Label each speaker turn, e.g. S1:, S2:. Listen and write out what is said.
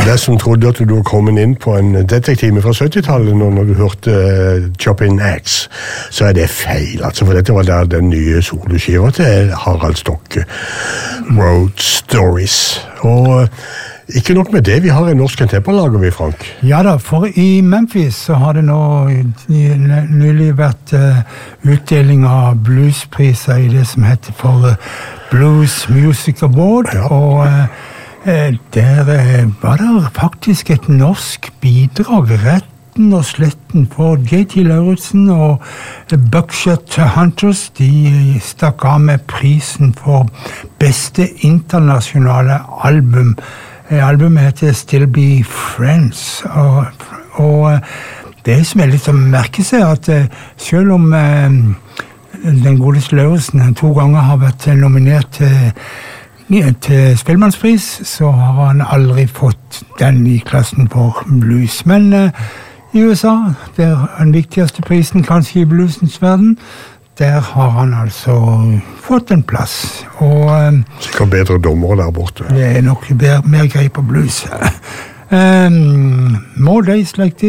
S1: det som trodde at du var kommet inn på en detektiv fra 70-tallet når du hørte Chopping Axe, så det feil, altså, for dette var der den nye soloskiva til Harald Stokke, Road Stories. Og ikke nok med det, vi har en norsk contemporalager, vi, Frank.
S2: Ja da, for i Memphis så har det nå nylig vært utdeling av bluespriser i det som heter for Blues Music Award, ja. Og der var det faktisk et norsk bidrag, retten og sletten for J.T. Lauritsen og Buckshot Hunters. De stakk av med prisen for beste internasjonale album. Albumet heter Still Be Friends, og det som litt å merke seg at selv om den godeste Lauritsen 2 ganger har vært nominert til Spellemannspris, så har han aldri fått den i klassen for blues. Men i USA, der den viktigste prisen kanskje i bluesens verden, der har han altså fått en plass. Og
S1: sikkert bedre dommere der borte.
S2: Det nok mer grei på blues. More Days Like This.